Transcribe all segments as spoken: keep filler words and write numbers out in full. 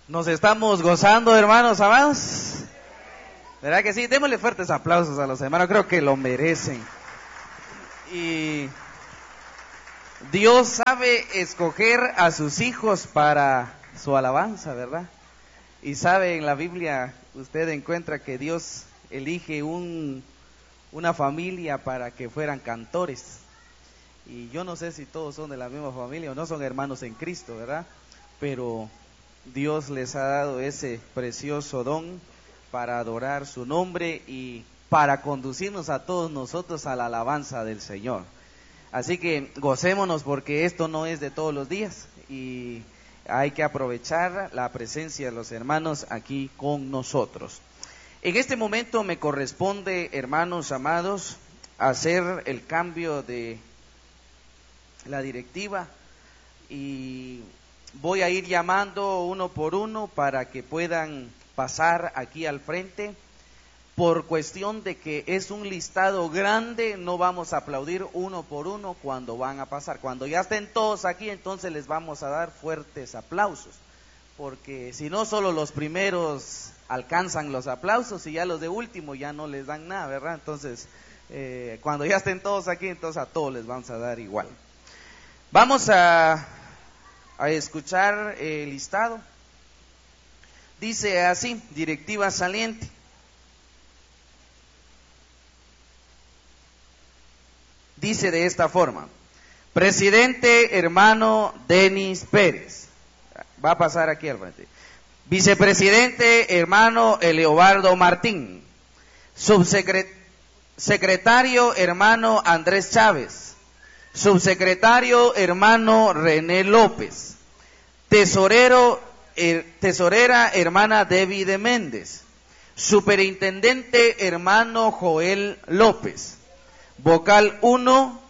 Nos estamos gozando, hermanos amados. ¿Verdad que sí? Démosle fuertes aplausos a los hermanos, creo que lo merecen. Y Dios sabe escoger a sus hijos para su alabanza, ¿verdad? Y sabe, en la Biblia usted encuentra que Dios elige un, una familia para que fueran cantores. Y yo no sé si todos son de la misma familia o no son hermanos en Cristo, ¿verdad? Pero Dios les ha dado ese precioso don para adorar su nombre y para conducirnos a todos nosotros a la alabanza del Señor. Así que gocémonos, porque esto no es de todos los días y hay que aprovechar la presencia de los hermanos aquí con nosotros. En este momento me corresponde, hermanos amados, hacer el cambio de la directiva y voy a ir llamando uno por uno para que puedan pasar aquí al frente. Por cuestión de que es un listado grande, no vamos a aplaudir uno por uno cuando van a pasar. Cuando ya estén todos aquí, entonces les vamos a dar fuertes aplausos, porque si no, solo los primeros alcanzan los aplausos y ya los de último ya no les dan nada, ¿verdad? Entonces, eh, cuando ya estén todos aquí, entonces a todos les vamos a dar igual. Vamos a, a escuchar el listado. Dice así: directiva saliente. Dice de esta forma: presidente hermano Denis Pérez. Va a pasar aquí al frente. Vicepresidente hermano Eleobardo Martín. Subsecretario hermano Andrés Chávez. Subsecretario hermano René López. Tesorero, eh, tesorera hermana Debbie de Méndez. Superintendente hermano Joel López. Vocal uno,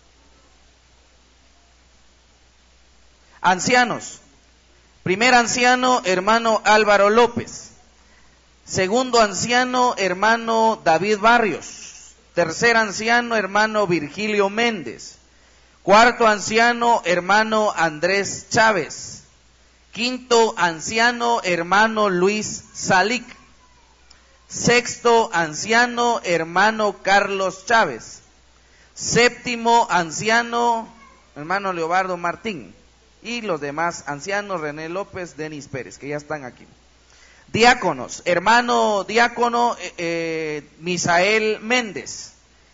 ancianos. Primer anciano, hermano Álvaro López. Segundo anciano, hermano David Barrios. Tercer anciano, hermano Virgilio Méndez. Cuarto anciano, hermano Andrés Chávez. Quinto anciano, hermano Luis Salic. Sexto anciano, hermano Carlos Chávez. Séptimo anciano, hermano Leobardo Martín. Y los demás ancianos, René López, Denis Pérez, que ya están aquí. Diáconos, hermano diácono eh, eh, Misael Méndez.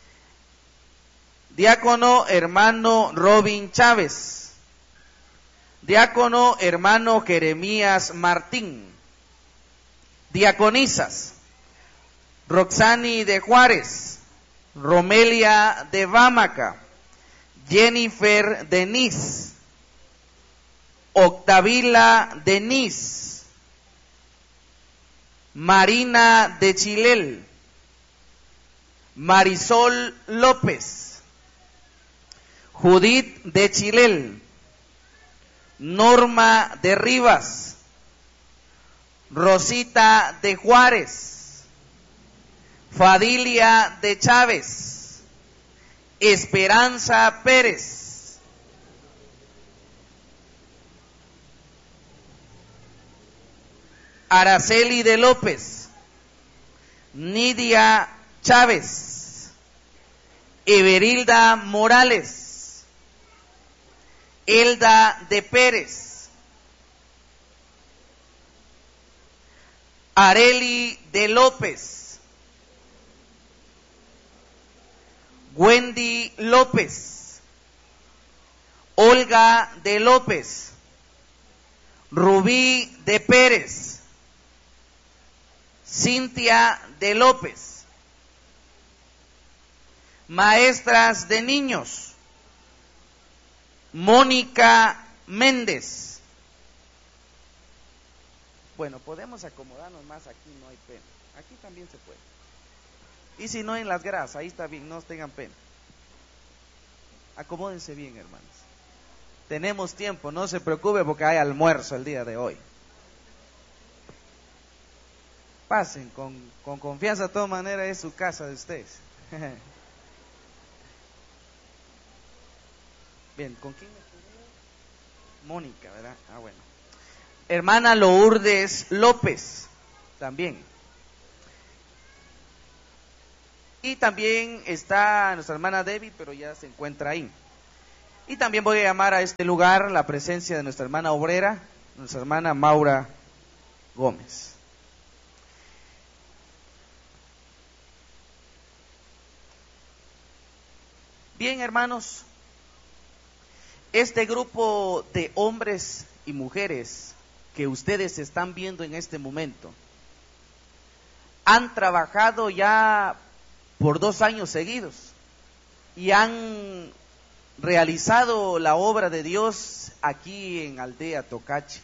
Diácono, hermano Robin Chávez. Diácono, hermano Jeremías Martín. Diaconisas: Roxani de Juárez, Romelia de Bámaca, Jennifer Denis, Octavila Denis, Marina de Chilel, Marisol López, Judith de Chilel, Norma de Rivas, Rosita de Juárez, Fadilia de Chávez, Esperanza Pérez, Araceli de López, Nidia Chávez, Everilda Morales, Elda de Pérez, Areli de López, Wendy López, Olga de López, Rubí de Pérez, Cintia de López. Maestras de niños: Mónica Méndez. Bueno, podemos acomodarnos más aquí, no hay pena. Aquí también se puede. Y si no, en las gradas, ahí está bien, no tengan pena. Acomódense bien, hermanos. Tenemos tiempo, no se preocupe porque hay almuerzo el día de hoy. Pasen con, con confianza, de todas maneras es su casa de ustedes. Bien, ¿con quién me quedé? Mónica, ¿verdad? Ah, bueno. hermana Lourdes López, también. Y también está nuestra hermana Debbie, pero ya se encuentra ahí. Y también voy a llamar a este lugar la presencia de nuestra hermana obrera, nuestra hermana Maura Gómez. Bien, hermanos, este grupo de hombres y mujeres que ustedes están viendo en este momento han trabajado ya por dos años seguidos y han realizado la obra de Dios aquí en Aldea Tocache.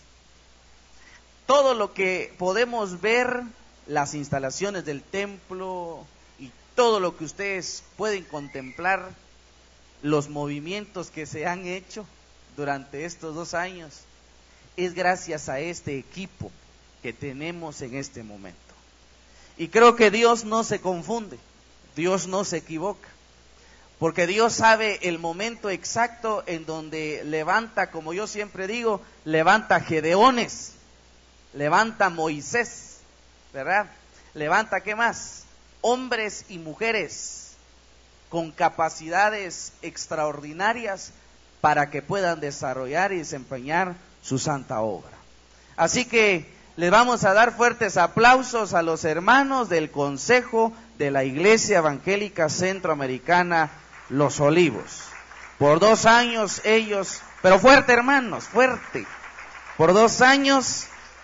Todo lo que podemos ver, las instalaciones del templo y todo lo que ustedes pueden contemplar, los movimientos que se han hecho durante estos dos años, es gracias a este equipo que tenemos en este momento. Y creo que Dios no se confunde, Dios no se equivoca, porque Dios sabe el momento exacto en donde levanta, como yo siempre digo, levanta Gedeones, levanta Moisés, ¿verdad? Levanta, ¿qué más? Hombres y mujeres con capacidades extraordinarias para que puedan desarrollar y desempeñar su santa obra. Así que les vamos a dar fuertes aplausos a los hermanos del Consejo de la Iglesia Evangélica Centroamericana Los Olivos. Por dos años ellos, pero fuerte, hermanos, fuerte, por dos años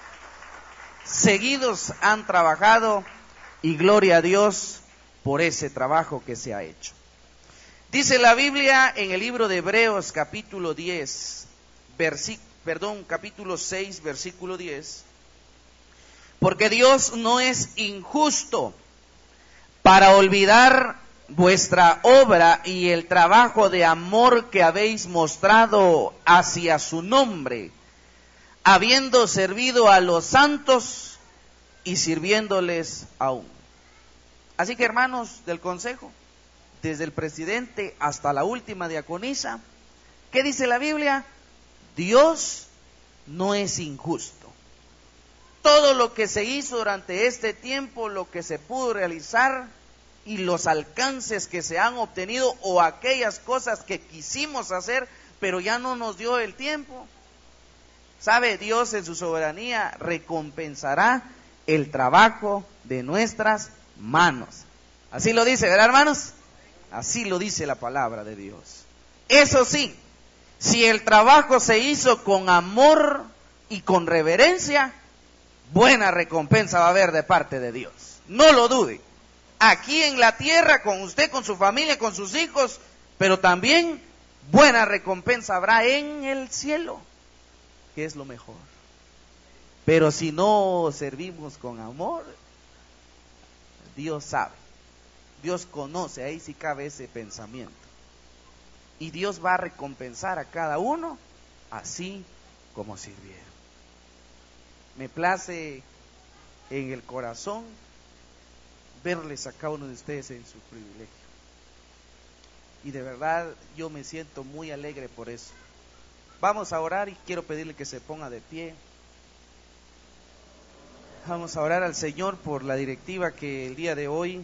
seguidos han trabajado, y gloria a Dios por ese trabajo que se ha hecho. Dice la Biblia en el libro de Hebreos capítulo diez, versi, perdón, capítulo seis, versículo diez, porque Dios no es injusto para olvidar vuestra obra y el trabajo de amor que habéis mostrado hacia su nombre, habiendo servido a los santos y sirviéndoles aún. Así que, hermanos del consejo, desde el presidente hasta la última diaconisa, ¿qué dice la Biblia? Dios no es injusto. Todo lo que se hizo durante este tiempo, lo que se pudo realizar y los alcances que se han obtenido, o aquellas cosas que quisimos hacer pero ya no nos dio el tiempo, ¿sabe? Dios en su soberanía recompensará el trabajo de nuestras manos. Así lo dice, ¿verdad, hermanos? Así lo dice la palabra de Dios. Eso sí, si el trabajo se hizo con amor y con reverencia, buena recompensa va a haber de parte de Dios. No lo dude. Aquí en la tierra, con usted, con su familia, con sus hijos, pero también buena recompensa habrá en el cielo, que es lo mejor. Pero si no servimos con amor, Dios sabe, Dios conoce, ahí sí cabe ese pensamiento. Y Dios va a recompensar a cada uno así como sirvieron. Me place en el corazón verles a cada uno de ustedes en su privilegio. Y de verdad yo me siento muy alegre por eso. Vamos a orar y quiero pedirle que se ponga de pie. Vamos a orar al Señor por la directiva que el día de hoy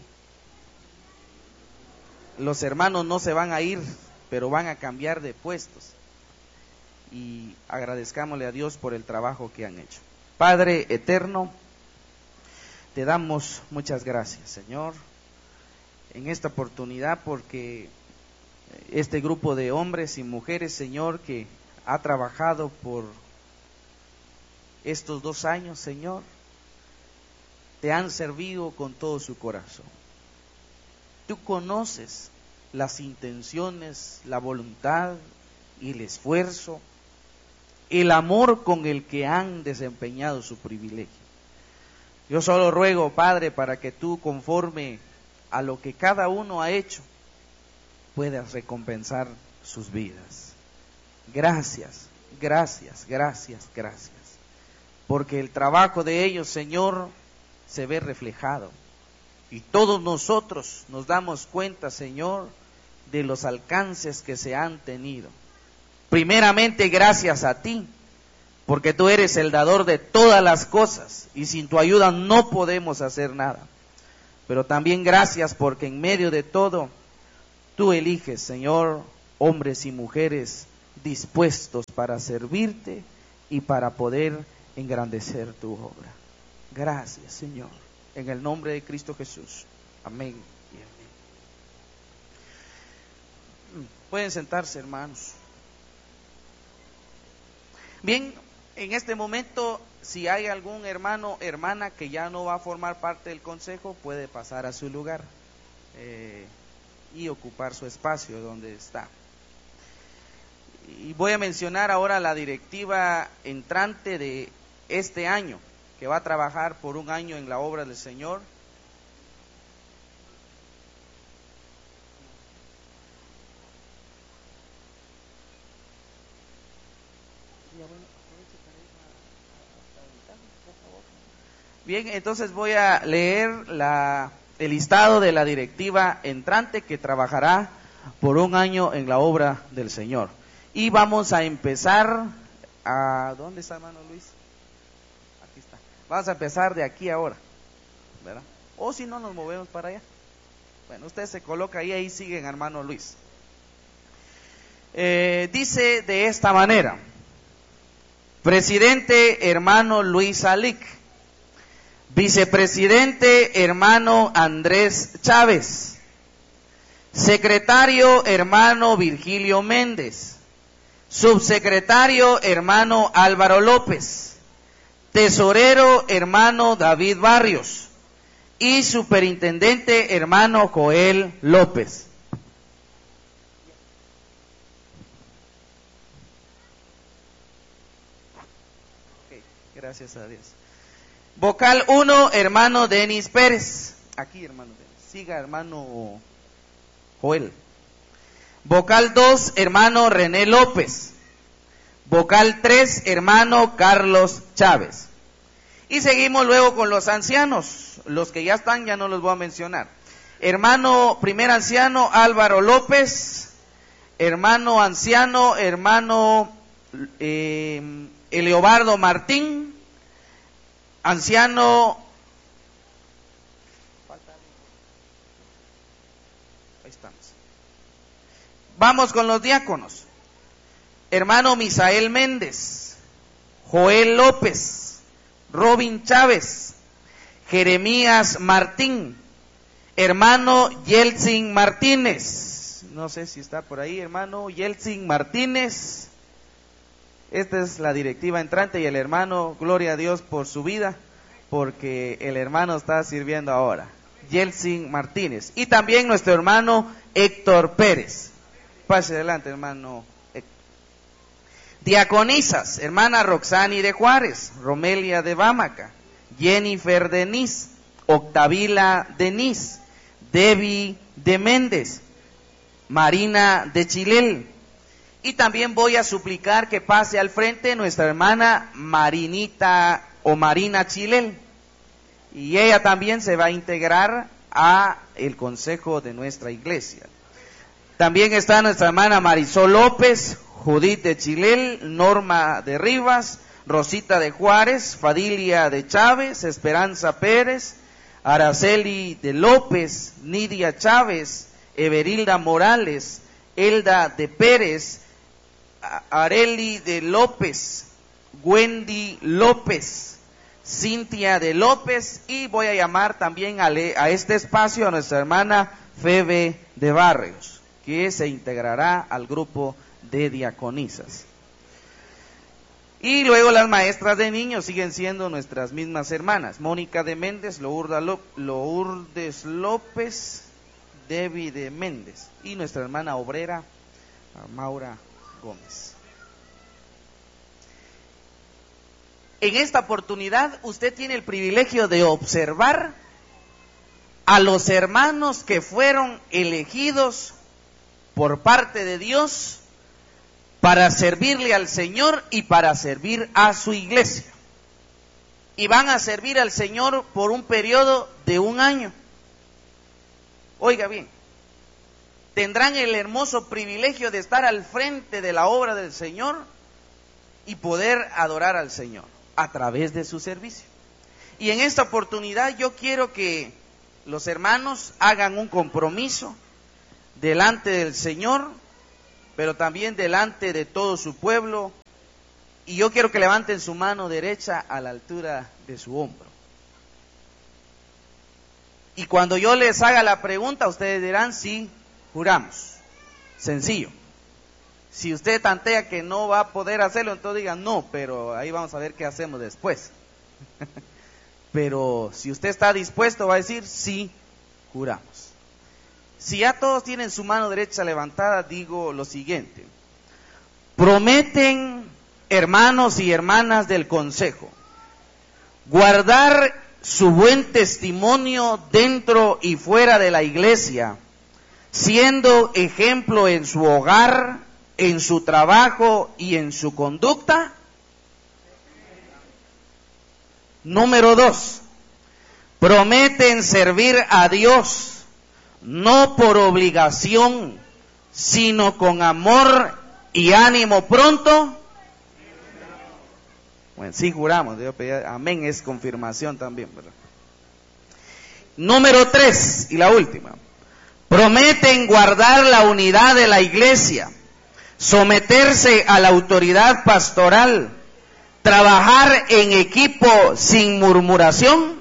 los hermanos no se van a ir, pero van a cambiar de puestos. Y agradezcámosle a Dios por el trabajo que han hecho. Padre eterno, te damos muchas gracias, Señor, en esta oportunidad, porque este grupo de hombres y mujeres, Señor, que ha trabajado por estos dos años, Señor, te han servido con todo su corazón. Tú conoces las intenciones, la voluntad y el esfuerzo, el amor con el que han desempeñado su privilegio. Yo solo ruego, Padre, para que tú, conforme a lo que cada uno ha hecho, puedas recompensar sus vidas. Gracias, gracias, gracias, gracias. Porque el trabajo de ellos, Señor, se ve reflejado. Y todos nosotros nos damos cuenta, Señor, de los alcances que se han tenido. Primeramente gracias a ti, porque tú eres el dador de todas las cosas, y sin tu ayuda no podemos hacer nada. Pero también gracias porque en medio de todo, tú eliges, Señor, hombres y mujeres dispuestos para servirte y para poder engrandecer tu obra. Gracias, Señor, en el nombre de Cristo Jesús. Amén y amén. Pueden sentarse, hermanos. Bien, en este momento, si hay algún hermano, hermana que ya no va a formar parte del consejo, puede pasar a su lugar eh, y ocupar su espacio donde está. Y voy a mencionar ahora la directiva entrante de este año, que va a trabajar por un año en la obra del Señor. Bien, entonces voy a leer la, el listado de la directiva entrante que trabajará por un año en la obra del Señor. Y vamos a empezar a... ¿Dónde está, hermano Luis? Aquí está. Vamos a empezar de aquí ahora, ¿verdad? O si no, nos movemos para allá. Bueno, usted se coloca ahí, ahí siguen, hermano Luis. Eh, dice de esta manera: presidente, hermano Luis Alic. Vicepresidente, hermano Andrés Chávez. Secretario, hermano Virgilio Méndez. Subsecretario, hermano Álvaro López. Tesorero, hermano David Barrios. Y superintendente, hermano Joel López. Okay, gracias a Dios. Vocal uno, hermano Denis Pérez. Aquí, hermano Denis. Siga, hermano Joel. Vocal dos, hermano René López. Vocal tres, hermano Carlos Chávez. Y seguimos luego con los ancianos. Los que ya están, ya no los voy a mencionar. Hermano primer anciano Álvaro López. Hermano anciano, hermano eh, Eleobardo Martín. Anciano, ahí estamos. Vamos con los diáconos. Hermano Misael Méndez, Joel López, Robin Chávez, Jeremías Martín, hermano Yeltsin Martínez. No sé si está por ahí, hermano Yeltsin Martínez. Esta es la directiva entrante y el hermano, gloria a Dios por su vida, porque el hermano está sirviendo ahora. Yeltsin Martínez. Y también nuestro hermano Héctor Pérez. Pase adelante, hermano Héctor. Diaconisas, hermana Roxani de Juárez, Romelia de Bámaca, Jennifer Denis, Octavila Denis, Debbie de Méndez, Marina de Chilel. Y también voy a suplicar que pase al frente nuestra hermana Marinita o Marina Chilel. Y ella también se va a integrar a el consejo de nuestra iglesia. También está nuestra hermana Marisol López, Judith de Chilel, Norma de Rivas, Rosita de Juárez, Fadilia de Chávez, Esperanza Pérez, Araceli de López, Nidia Chávez, Everilda Morales, Elda de Pérez, Areli de López, Wendy López, Cintia de López, y voy a llamar también a, le, a este espacio a nuestra hermana Febe de Barrios, que se integrará al grupo de diaconisas. Y luego las maestras de niños siguen siendo nuestras mismas hermanas: Mónica de Méndez, Lourdes López, Debbie de Méndez, y nuestra hermana obrera Maura Gómez. En esta oportunidad usted tiene el privilegio de observar a los hermanos que fueron elegidos por parte de Dios para servirle al Señor y para servir a su iglesia. Y van a servir al Señor por un periodo de un año. Oiga bien, tendrán el hermoso privilegio de estar al frente de la obra del Señor y poder adorar al Señor a través de su servicio. Y en esta oportunidad yo quiero que los hermanos hagan un compromiso delante del Señor, pero también delante de todo su pueblo, y yo quiero que levanten su mano derecha a la altura de su hombro. Y cuando yo les haga la pregunta, ustedes dirán sí, juramos. Sencillo. Si usted tantea que no va a poder hacerlo, entonces digan no, pero ahí vamos a ver qué hacemos después. Pero si usted está dispuesto, va a decir sí, juramos. Si ya todos tienen su mano derecha levantada, digo lo siguiente: prometen, hermanos y hermanas del consejo, guardar su buen testimonio dentro y fuera de la iglesia, siendo ejemplo en su hogar, en su trabajo y en su conducta. Número dos, prometen servir a Dios, no por obligación, sino con amor y ánimo pronto. Bueno, sí juramos, Dios pedía, amén, es confirmación también, ¿verdad? Número tres, y la última, prometen guardar la unidad de la iglesia, someterse a la autoridad pastoral, trabajar en equipo sin murmuración.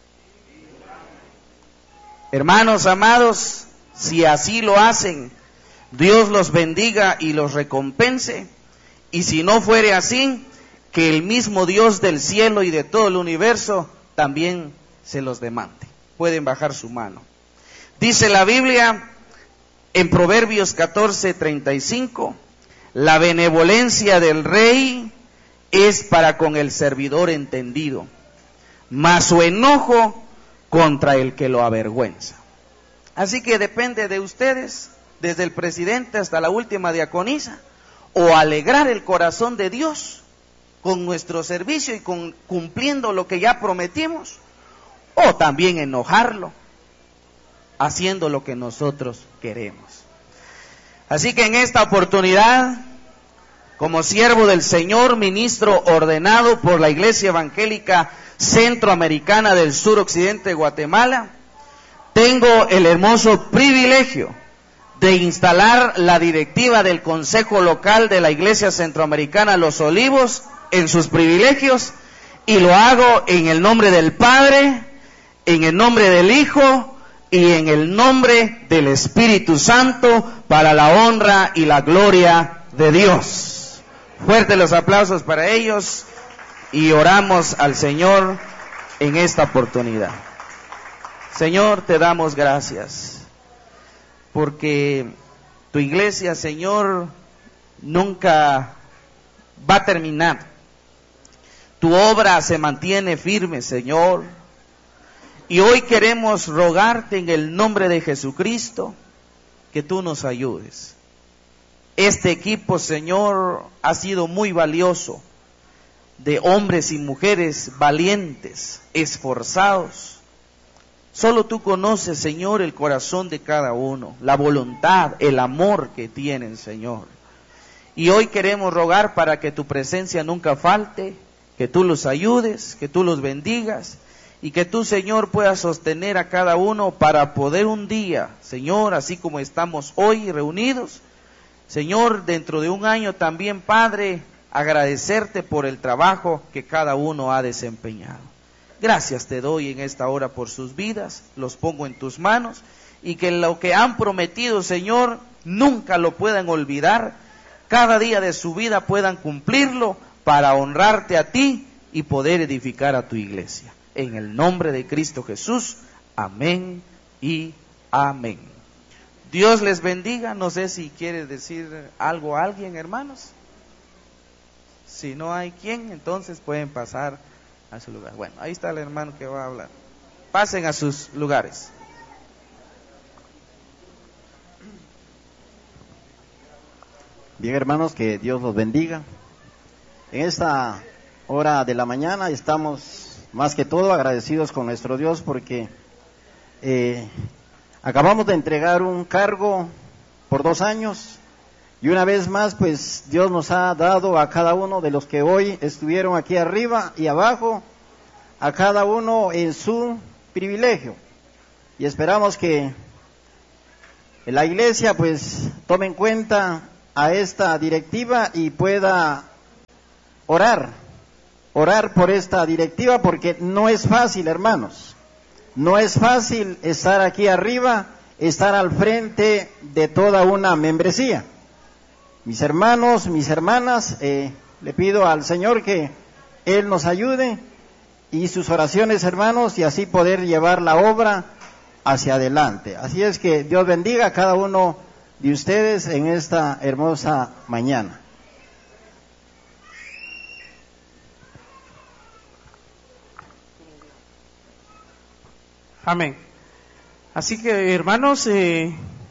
Hermanos amados, si así lo hacen, Dios los bendiga y los recompense, y si no fuere así, que el mismo Dios del cielo y de todo el universo también se los demande. Pueden bajar su mano. Dice la Biblia en Proverbios catorce, treinta y cinco, la benevolencia del rey es para con el servidor entendido, mas su enojo contra el que lo avergüenza. Así que depende de ustedes, desde el presidente hasta la última diaconisa, o alegrar el corazón de Dios con nuestro servicio y con cumpliendo lo que ya prometimos, o también enojarlo haciendo lo que nosotros queremos. Así que en esta oportunidad, como siervo del Señor, ministro ordenado por la Iglesia Evangélica Centroamericana del Sur Occidente de Guatemala, tengo el hermoso privilegio de instalar la directiva del Consejo Local de la Iglesia Centroamericana Los Olivos en sus privilegios, y lo hago en el nombre del Padre, en el nombre del Hijo y en el nombre del Espíritu Santo, para la honra y la gloria de Dios. Fuertes los aplausos para ellos y oramos al Señor en esta oportunidad. Señor, te damos gracias porque tu iglesia, Señor, nunca va a terminar. Tu obra se mantiene firme, Señor. Y hoy queremos rogarte en el nombre de Jesucristo que tú nos ayudes. Este equipo, Señor, ha sido muy valioso, de hombres y mujeres valientes, esforzados. Solo tú conoces, Señor, el corazón de cada uno, la voluntad, el amor que tienen, Señor. Y hoy queremos rogar para que tu presencia nunca falte, que tú los ayudes, que tú los bendigas, y que tú, Señor, puedas sostener a cada uno para poder un día, Señor, así como estamos hoy reunidos, Señor, dentro de un año también, Padre, agradecerte por el trabajo que cada uno ha desempeñado. Gracias te doy en esta hora por sus vidas, los pongo en tus manos, y que lo que han prometido, Señor, nunca lo puedan olvidar, cada día de su vida puedan cumplirlo para honrarte a ti y poder edificar a tu iglesia. En el nombre de Cristo Jesús, amén y amén. Dios les bendiga. No sé si quiere decir algo a alguien, hermanos. Si no hay quien, entonces pueden pasar a su lugar. Bueno, ahí está el hermano que va a hablar. Pasen a sus lugares. Bien, hermanos, que Dios los bendiga. En esta hora de la mañana estamos más que todo agradecidos con nuestro Dios porque eh, acabamos de entregar un cargo por dos años Y una vez más, pues Dios nos ha dado a cada uno de los que hoy estuvieron aquí arriba y abajo, a cada uno en su privilegio. Y esperamos que la iglesia pues tome en cuenta a esta directiva y pueda orar, orar por esta directiva, porque no es fácil, hermanos, no es fácil estar aquí arriba, estar al frente de toda una membresía. Mis hermanos, mis hermanas, eh, le pido al Señor que Él nos ayude y sus oraciones, hermanos, y así poder llevar la obra hacia adelante. Así es que Dios bendiga a cada uno de ustedes en esta hermosa mañana. Amén. Así que, hermanos, eh,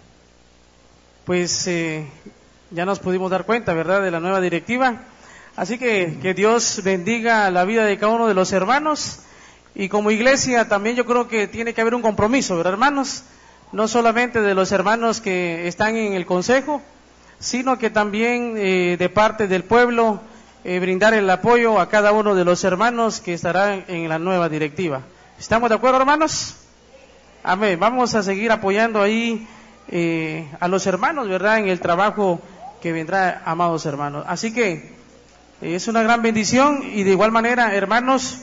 pues eh, ya nos pudimos dar cuenta, ¿verdad?, de la nueva directiva. Así que que Dios bendiga la vida de cada uno de los hermanos. Y como iglesia también yo creo que tiene que haber un compromiso, ¿verdad, hermanos? No solamente de los hermanos que están en el consejo, sino que también eh, de parte del pueblo eh, brindar el apoyo a cada uno de los hermanos que estarán en la nueva directiva. ¿Estamos de acuerdo, hermanos? Amén. Vamos a seguir apoyando ahí eh, a los hermanos, ¿verdad?, en el trabajo que vendrá, amados hermanos. Así que eh, es una gran bendición. Y de igual manera, hermanos,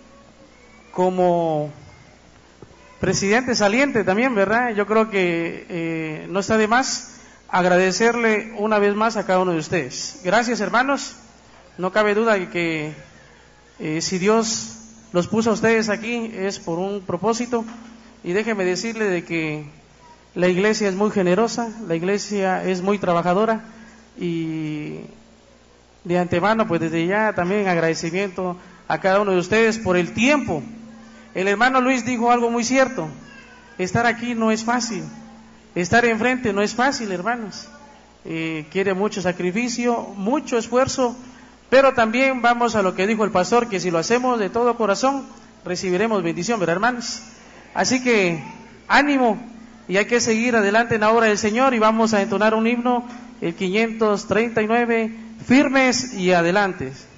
como presidente saliente también, ¿verdad?, yo creo que eh, no está de más agradecerle una vez más a cada uno de ustedes. Gracias, hermanos. No cabe duda de que eh, si Dios los puso a ustedes aquí es por un propósito. Y déjeme decirle de que la iglesia es muy generosa, la iglesia es muy trabajadora, y de antemano, pues desde ya también agradecimiento a cada uno de ustedes por el tiempo. El hermano Luis dijo algo muy cierto: estar aquí no es fácil, estar enfrente no es fácil, hermanos. Eh, quiere mucho sacrificio, mucho esfuerzo, pero también vamos a lo que dijo el pastor, que si lo hacemos de todo corazón, recibiremos bendición, ¿verdad, hermanos? Así que ánimo, y hay que seguir adelante en la obra del Señor, y vamos a entonar un himno, el quinientos treinta y nueve, firmes y adelante.